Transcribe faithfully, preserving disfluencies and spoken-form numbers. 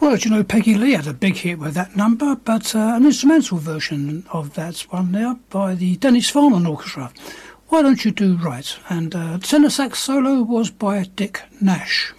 Well, do you know, Peggy Lee had a big hit with that number, but uh, an instrumental version of that one there by the Dennis Farnan Orchestra. Why Don't You Do Right? And uh, tenor sax solo was by Dick Nash.